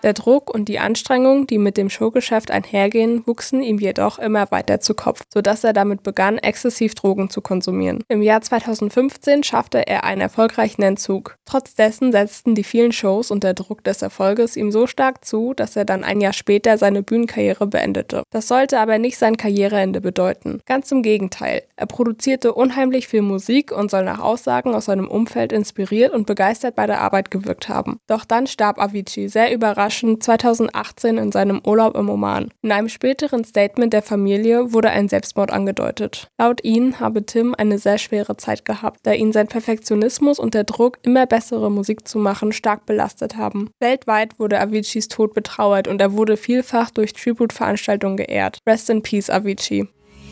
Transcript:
Der Druck und die Anstrengung, die mit dem Showgeschäft einhergehen, wuchsen ihm jedoch immer weiter zu Kopf, sodass er damit begann, exzessiv Drogen zu konsumieren. Im Jahr 2015 schaffte er einen erfolgreichen Entzug. Trotz dessen setzten die vielen Shows und der Druck des Erfolges ihm so stark zu, dass er dann ein Jahr später seine Bühnenkarriere beendete. Das sollte aber nicht sein Karriereende bedeuten. Ganz im Gegenteil. Er produzierte unheimlich viel Musik und soll nach Aussagen aus seinem Umfeld inspiriert und begeistert bei der Arbeit gewirkt haben. Doch dann starb Avicii sehr überraschend 2018 in seinem Urlaub im Oman. In einem späteren Statement der Familie wurde ein Selbstmord angedeutet. Laut ihnen habe Tim eine sehr schwere Zeit gehabt, da ihn sein Perfektionismus und der Druck, immer bessere Musik zu machen, stark belastet haben. Weltweit wurde Aviciis Tod betrauert und er wurde vielfach durch Tribute-Veranstaltungen geehrt. Rest in Peace, Avicii.